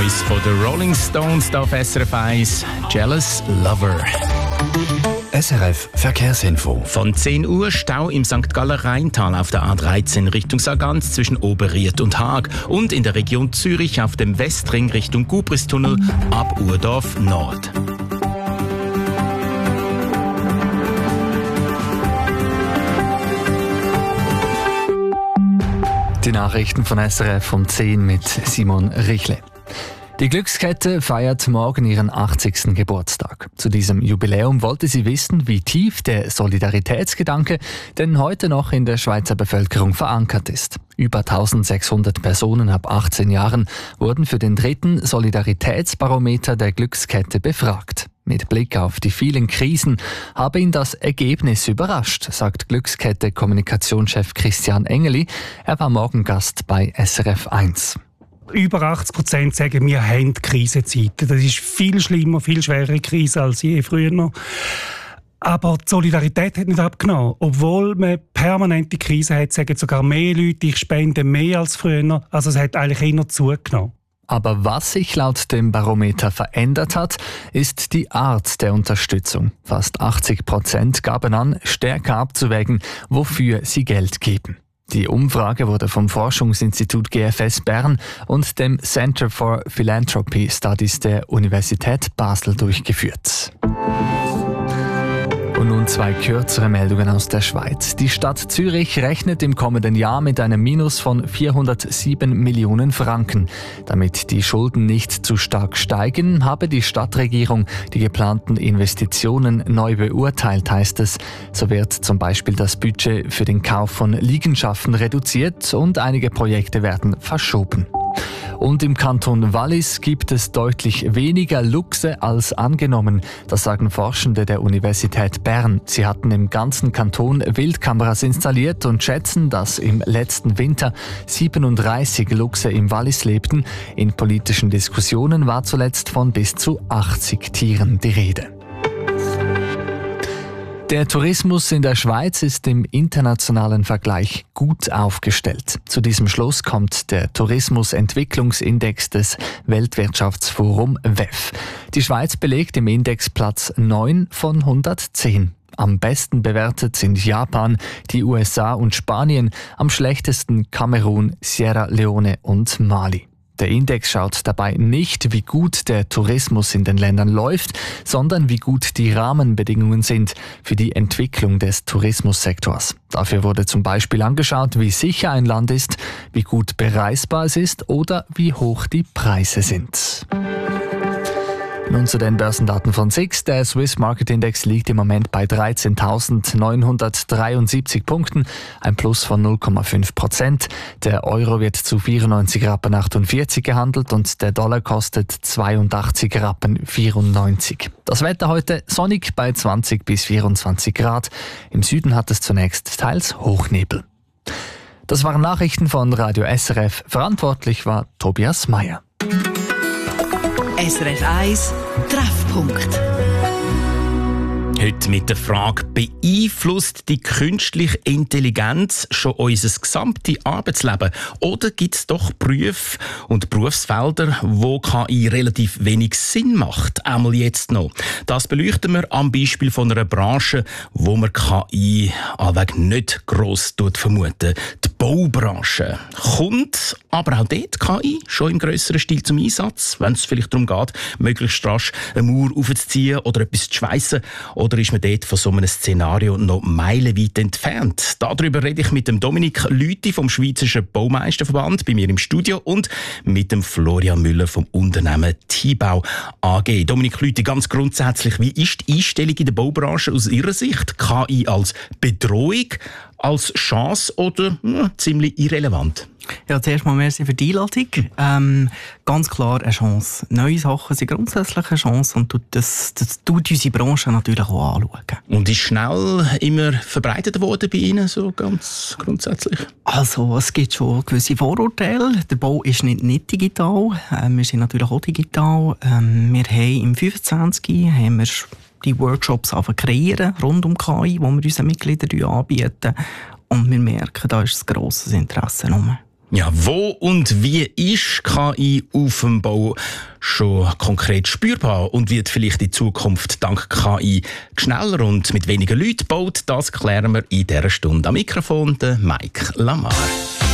Neues von den Rolling Stones hier auf SRF 1, «Jealous Lover». SRF Verkehrsinfo. Von 10 Uhr Stau im St. Galler Rheintal auf der A13 Richtung Sargans zwischen Oberried und Haag und in der Region Zürich auf dem Westring Richtung Gubristunnel ab Urdorf Nord. Die Nachrichten von SRF um 10 mit Simon Richle. Die Glückskette feiert morgen ihren 80. Geburtstag. Zu diesem Jubiläum wollte sie wissen, wie tief der Solidaritätsgedanke denn heute noch in der Schweizer Bevölkerung verankert ist. Über 1600 Personen ab 18 Jahren wurden für den 3. Solidaritätsbarometer der Glückskette befragt. Mit Blick auf die vielen Krisen habe ihn das Ergebnis überrascht, sagt Glückskette-Kommunikationschef Christian Engeli. Er war Morgengast bei SRF 1. Über 80% sagen, wir haben Krisenzeiten. Das ist viel schlimmer, viel schwerere Krise als je früher noch. Aber die Solidarität hat nicht abgenommen. Obwohl man permanente Krise hat, sagen sogar mehr Leute, ich spende mehr als früher. Also es hat eigentlich eher zugenommen. Aber was sich laut dem Barometer verändert hat, ist die Art der Unterstützung. Fast 80% gaben an, stärker abzuwägen, wofür sie Geld geben. Die Umfrage wurde vom Forschungsinstitut GFS Bern und dem Center for Philanthropy Studies der Universität Basel durchgeführt. Und nun 2 kürzere Meldungen aus der Schweiz. Die Stadt Zürich rechnet im kommenden Jahr mit einem Minus von 407 Millionen Franken. Damit die Schulden nicht zu stark steigen, habe die Stadtregierung die geplanten Investitionen neu beurteilt, heißt es. So wird zum Beispiel das Budget für den Kauf von Liegenschaften reduziert und einige Projekte werden verschoben. Und im Kanton Wallis gibt es deutlich weniger Luchse als angenommen. Das sagen Forschende der Universität Bern. Sie hatten im ganzen Kanton Wildkameras installiert und schätzen, dass im letzten Winter 37 Luchse im Wallis lebten. In politischen Diskussionen war zuletzt von bis zu 80 Tieren die Rede. Der Tourismus in der Schweiz ist im internationalen Vergleich gut aufgestellt. Zu diesem Schluss kommt der Tourismusentwicklungsindex des Weltwirtschaftsforum WEF. Die Schweiz belegt im Index Platz 9 von 110. Am besten bewertet sind Japan, die USA und Spanien, am schlechtesten Kamerun, Sierra Leone und Mali. Der Index schaut dabei nicht, wie gut der Tourismus in den Ländern läuft, sondern wie gut die Rahmenbedingungen sind für die Entwicklung des Tourismussektors. Dafür wurde zum Beispiel angeschaut, wie sicher ein Land ist, wie gut bereisbar es ist oder wie hoch die Preise sind. Nun zu den Börsendaten von SIX. Der Swiss Market Index liegt im Moment bei 13.973 Punkten, ein Plus von 0,5%. Der Euro wird zu 94,48 Rappen gehandelt und der Dollar kostet 82,94 Rappen. Das Wetter heute sonnig bei 20 bis 24 Grad. Im Süden hat es zunächst teils Hochnebel. Das waren Nachrichten von Radio SRF. Verantwortlich war Tobias Meyer. SRF 1 Treffpunkt. Heute mit der Frage, beeinflusst die künstliche Intelligenz schon unser gesamtes Arbeitsleben? Oder gibt es doch Berufe und Berufsfelder, wo KI relativ wenig Sinn macht? Einmal jetzt noch. Das beleuchten wir am Beispiel von einer Branche, wo man KI allweg nicht gross vermuten. Die Baubranche. Kommt aber auch dort KI schon im grösseren Stil zum Einsatz, wenn es vielleicht darum geht, möglichst rasch eine Mauer aufzuziehen oder etwas zu schweissen? Oder ist man dort von so einem Szenario noch meilenweit entfernt? Darüber rede ich mit dem Dominik Lüthi vom Schweizerischen Baumeisterverband bei mir im Studio und mit dem Florian Müller vom Unternehmen Tibau AG. Dominik Lüthi, ganz grundsätzlich, wie ist die Einstellung in der Baubranche aus Ihrer Sicht? KI als Bedrohung, als Chance oder ziemlich irrelevant? Ja, zuerst mal merci für die Einladung. Ganz klar eine Chance. Neue Sachen sind grundsätzlich eine Chance und das tut unsere Branche natürlich auch anschauen. Und ist schnell immer verbreitet worden bei Ihnen, so ganz grundsätzlich? Also, es gibt schon gewisse Vorurteile. Der Bau ist nicht digital. Wir sind natürlich auch digital. Wir haben im 25 haben wir die Workshops kreieren rund um KI, die wir unseren Mitgliedern anbieten. Und wir merken, da ist ein grosses Interesse. Ja, wo und wie ist KI auf dem Bau schon konkret spürbar und wird vielleicht in Zukunft dank KI schneller und mit weniger Leuten gebaut? Das klären wir in dieser Stunde. Am Mikrofon der Mike Lamar.